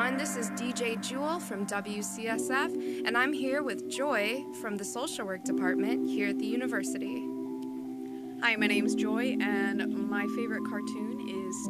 everyone. This is DJ Jewel from WCSF, and I'm here with Joy from the Social Work Department here at the university. Hi, my name's Joy, and my favorite cartoon is